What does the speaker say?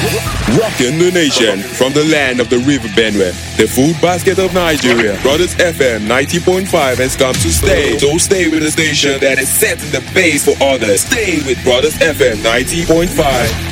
Rocking the nation from the land of the River Benue, the food basket of Nigeria. Brothers FM 90.5 has come to stay. So stay with the station that is setting the pace for others. Stay with Brothers FM 90.5.